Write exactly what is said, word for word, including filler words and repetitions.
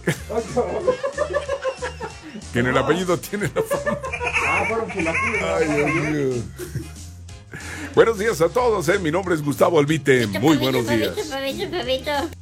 Que en el apellido tiene la fama. Ah, fueron chilaquiles. Ay, Dios mío. Buenos días a todos, ¿eh? Mi nombre es Gustavo Albite. Muy buenos días. Pavito, pavito, pavito.